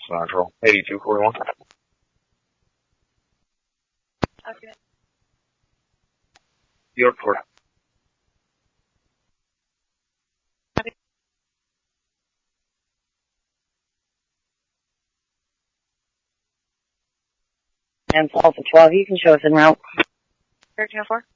Central, 8241. Okay. York, Florida. And Alpha 12, you can show us en route. 1304.